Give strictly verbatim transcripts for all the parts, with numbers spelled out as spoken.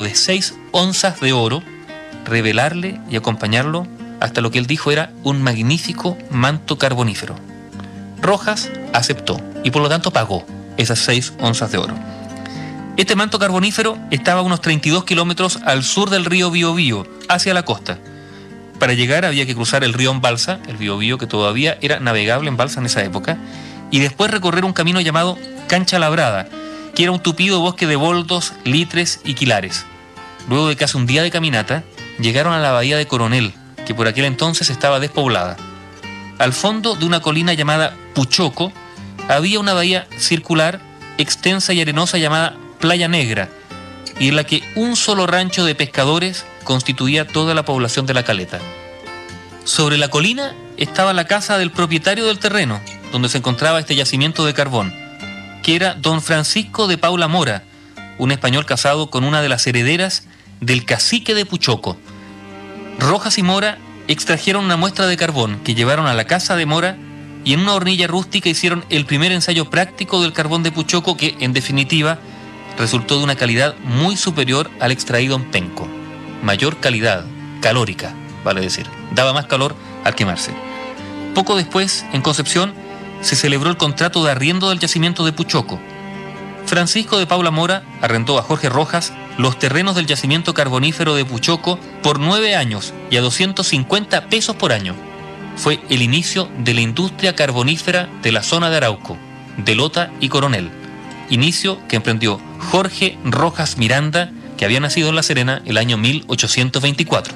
de seis onzas de oro, revelarle y acompañarlo hasta lo que él dijo era un magnífico manto carbonífero. Rojas aceptó y por lo tanto pagó esas seis onzas de oro. Este manto carbonífero estaba a unos treinta y dos kilómetros al sur del río Biobío, hacia la costa. Para llegar había que cruzar el río en balsa, el Biobío que todavía era navegable en balsa en esa época, y después recorrer un camino llamado Cancha Labrada, que era un tupido bosque de boldos, litres y quilares. Luego de casi un día de caminata, llegaron a la bahía de Coronel, que por aquel entonces estaba despoblada. Al fondo de una colina llamada Puchoco, había una bahía circular, extensa y arenosa llamada Playa Negra, y en la que un solo rancho de pescadores constituía toda la población de la caleta. Sobre la colina estaba la casa del propietario del terreno, donde se encontraba este yacimiento de carbón, que era don Francisco de Paula Mora, un español casado con una de las herederas del cacique de Puchoco. Rojas y Mora extrajeron una muestra de carbón que llevaron a la casa de Mora y en una hornilla rústica hicieron el primer ensayo práctico del carbón de Puchoco que, en definitiva, resultó de una calidad muy superior al extraído en Penco. Mayor calidad, calórica, vale decir. Daba más calor al quemarse. Poco después, en Concepción, se celebró el contrato de arriendo del yacimiento de Puchoco. Francisco de Paula Mora arrendó a Jorge Rojas los terrenos del yacimiento carbonífero de Puchoco por nueve años y a doscientos cincuenta pesos por año. Fue el inicio de la industria carbonífera de la zona de Arauco, de Lota y Coronel. Inicio que emprendió Jorge Rojas Miranda, que había nacido en La Serena el año mil ochocientos veinticuatro.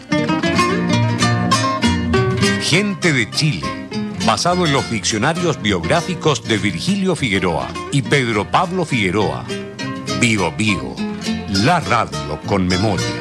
Gente de Chile, basado en los diccionarios biográficos de Virgilio Figueroa y Pedro Pablo Figueroa. Bio Bio, la radio con memoria.